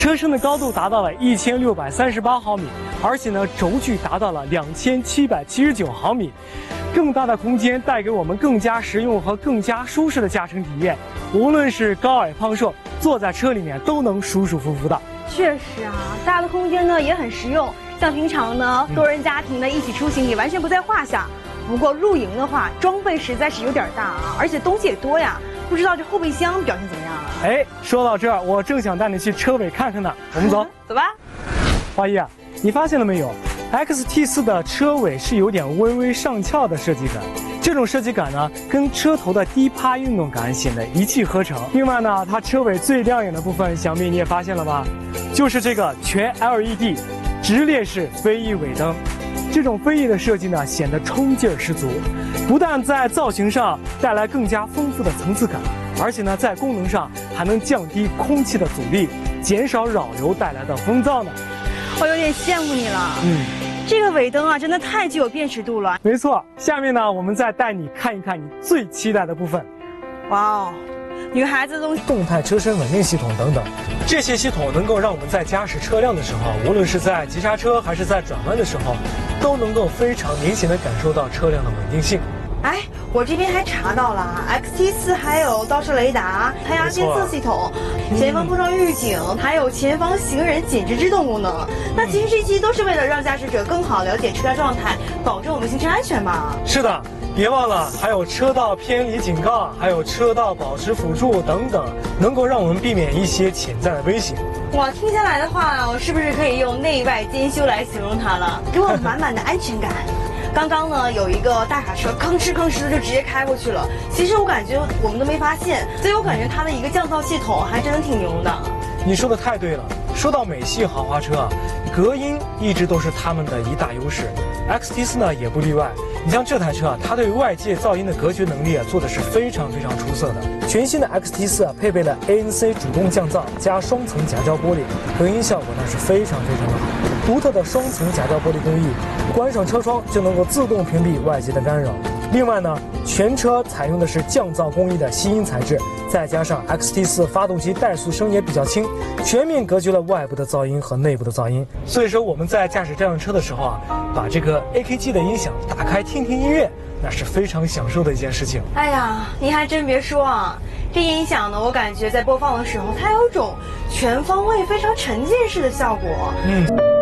车身的高度达到了1638毫米，而且呢，轴距达到了2779毫米。更大的空间带给我们更加实用和更加舒适的驾乘体验，无论是高矮胖瘦，坐在车里面都能舒舒服服的。 确实啊，大的空间呢也很实用，像平常呢多人家庭的一起出行也完全不在话下。不过露营的话，装备实在是有点大啊，而且东西也多呀，不知道这后备箱表现怎么样啊？ 哎，说到这儿，我正想带你去车尾看看呢，我们走， 走吧。 花一啊，你发现了没有？XT4的车尾是有点微微上翘的设计感，这种设计感呢，跟车头的低趴运动感显得一气呵成。另外呢，它车尾最亮眼的部分，想必你也发现了吧？就是这个全 LED 直列式飞翼尾灯。这种飞翼的设计呢，显得冲劲儿十足，不但在造型上带来更加丰富的层次感，而且呢，在功能上还能降低空气的阻力，减少扰流带来的风噪呢。 我有点羡慕你了。这个尾灯啊，真的太具有辨识度了。 没错，下面呢，我们再带你看一看你最期待的部分。 哇哦，女孩子的东西， 动态车身稳定系统等等，这些系统能够让我们在驾驶车辆的时候，无论是在急刹车还是在转弯的时候，都能够非常明显的感受到车辆的稳定性。 哎，我这边还查到了 XT4还有倒车雷达、胎压监测系统、前方碰撞预警，还有前方行人紧致制动功能。那其实这些都是为了让驾驶者更好了解车辆状态，保证我们行车安全嘛。 是的，别忘了还有车道偏离警告，还有车道保持辅助等等，能够让我们避免一些潜在的危险。 哇，听下来的话，我是不是可以用内外兼修来形容它了？给我满满的安全感。刚刚呢，有一个大卡车吭哧吭哧的就直接开过去了。其实我感觉我们都没发现，所以我感觉它的一个降噪系统还真的挺牛的。 你说的太对了，说到美系豪华车啊，隔音一直都是他们的一大优势。XT4呢也不例外。你像这台车啊，它对外界噪音的隔绝能力啊做的是非常非常出色的。全新的 XT4啊配备了 ANC 主动降噪加双层夹胶玻璃，隔音效果那是非常非常的好。独特的双层夹胶玻璃工艺，关上车窗就能够自动屏蔽外界的干扰。另外呢，全车采用的是降噪工艺的吸音材质，再加上 XT4 发动机怠速声也比较轻，全面隔绝了外部的噪音和内部的噪音。所以说我们在驾驶这辆车的时候啊，把这个 AKG 的音响打开听听音乐，那是非常享受的一件事情。 哎呀，您还真别说啊，这音响呢，我感觉在播放的时候，它有种全方位、非常沉浸式的效果。